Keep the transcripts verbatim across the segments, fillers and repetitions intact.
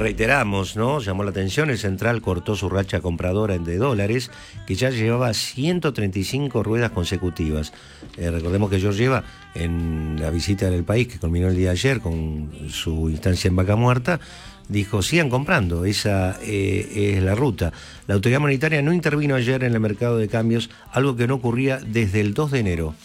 reiteramos, ¿no? Llamó la atención, el Central cortó su racha compradora de dólares, que ya llevaba ciento treinta y cinco ruedas consecutivas. Eh, recordemos que Georgieva, en la visita del país, que culminó el día de ayer con su instancia en Vaca Muerta, dijo, sigan comprando, esa eh, es la ruta. La autoridad monetaria no intervino ayer en el mercado de cambios, algo que no ocurría desde el dos de enero.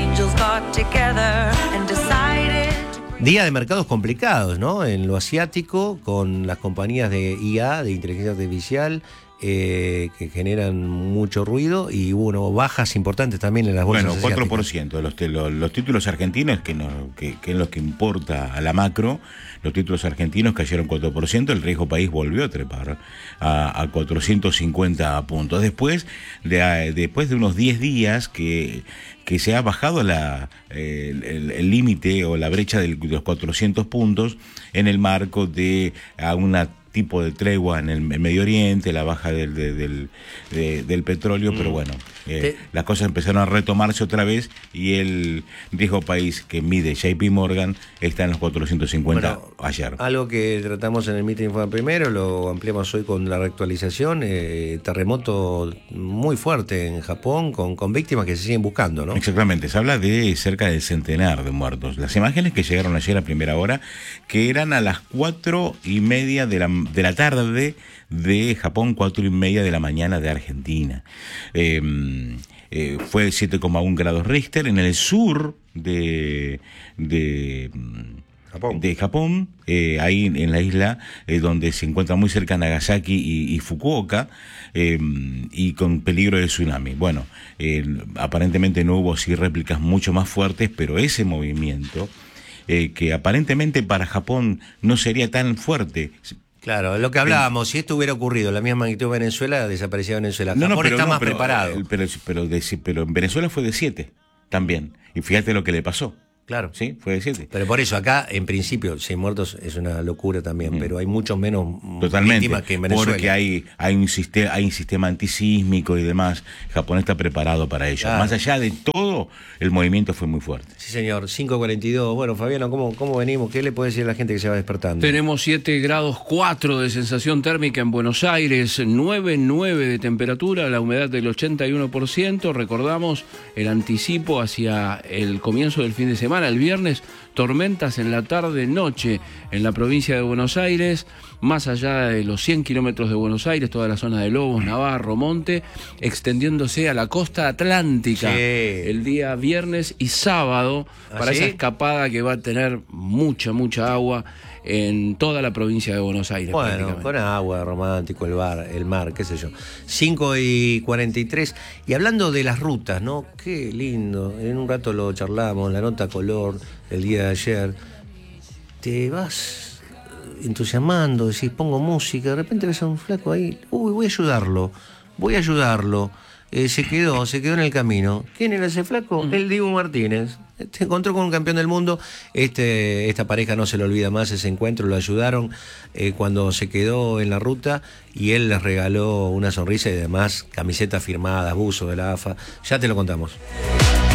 Día de mercados complicados, ¿no? En lo asiático, con las compañías de I A, de inteligencia artificial, eh, que generan mucho ruido, y hubo bueno, bajas importantes también en las bolsas Bueno, asiáticas. cuatro por ciento de los, los, los títulos argentinos, que, no, que, que es lo que importa a la macro, los títulos argentinos cayeron cuatro por ciento, el riesgo país volvió a trepar a, a cuatrocientos cincuenta puntos. Después de, después de unos diez días que... que se ha bajado la, eh, el límite o la brecha de los cuatrocientos puntos en el marco de a una tipo de tregua en el Medio Oriente, la baja del, de, del, de, del petróleo, mm. pero bueno, eh, las cosas empezaron a retomarse otra vez y el riesgo país que mide J P Morgan está en los cuatrocientos cincuenta bueno, ayer. Algo que tratamos en el Meeting Informa primero, lo ampliamos hoy con la reactualización, eh, terremoto muy fuerte en Japón, con, con víctimas que se siguen buscando, ¿no? Exactamente, se habla de cerca del centenar de muertos. Las imágenes que llegaron ayer a primera hora, que eran a las cuatro y media de la de la tarde de Japón, cuatro y media de la mañana de Argentina. Eh, eh, fue siete coma uno grados Richter en el sur de, de Japón, de Japón eh, ahí en la isla eh, donde se encuentra muy cerca Nagasaki y, y Fukuoka, eh, y con peligro de tsunami. Bueno, eh, aparentemente no hubo sí réplicas mucho más fuertes, pero ese movimiento eh, que aparentemente para Japón no sería tan fuerte. Claro, lo que hablábamos, si esto hubiera ocurrido, la misma magnitud de Venezuela, desaparecía Venezuela. No, Japón no, pero, está no, más pero, preparado. Pero, pero, de, pero en Venezuela fue de siete también. Y fíjate lo que le pasó. Claro. Sí, fue de siete. Pero por eso acá, en principio, cien muertos es una locura también, mm. pero hay muchos menos Totalmente, víctimas que en Venezuela. Porque hay, hay, un sistema, hay un sistema antisísmico y demás. Japón está preparado para ello. Claro. Más allá de todo, el movimiento fue muy fuerte. Sí, señor. cinco cuarenta y dos. Bueno, Fabiano, ¿cómo, ¿cómo venimos? ¿Qué le puede decir a la gente que se va despertando? Tenemos siete grados cuatro de sensación térmica en Buenos Aires, nueve coma nueve de temperatura, la humedad del ochenta y uno por ciento. Recordamos el anticipo hacia el comienzo del fin de semana, el viernes. Tormentas en la tarde-noche en la provincia de Buenos Aires, más allá de los cien kilómetros de Buenos Aires, toda la zona de Lobos, Navarro, Monte, extendiéndose a la costa atlántica, sí, el día viernes y sábado, ¿Ah, para sí? esa escapada que va a tener mucha, mucha agua en toda la provincia de Buenos Aires. Bueno, con agua, romántico, el bar, el mar, qué sé yo. cinco y cuarenta y tres. Y hablando de las rutas, ¿no? Qué lindo. En un rato lo charlamos, la nota color el día de ayer. Te vas entusiasmando, decís, pongo música, de repente ves a un flaco ahí, uy, voy a ayudarlo, voy a ayudarlo. Eh, se quedó, se quedó en el camino. ¿Quién era ese flaco? Mm. El Dibu Martínez. Se encontró con un campeón del mundo. Este, esta pareja no se le olvida más ese encuentro. Lo ayudaron eh, cuando se quedó en la ruta y él les regaló una sonrisa y además camisetas firmadas, buzo de la A F A. Ya te lo contamos.